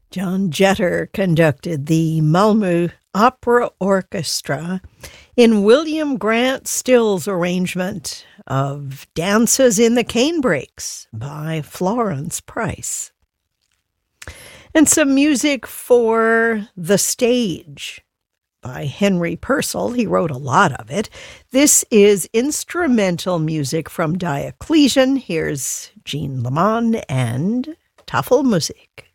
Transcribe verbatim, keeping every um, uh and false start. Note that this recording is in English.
John Jetter conducted the Malmö Opera Orchestra in William Grant Still's arrangement of Dances in the Canebrakes by Florence Price. And some music for the stage by Henry Purcell. He wrote a lot of it. This is instrumental music from Diocletian. Here's Jean Lamont and Tafelmusik.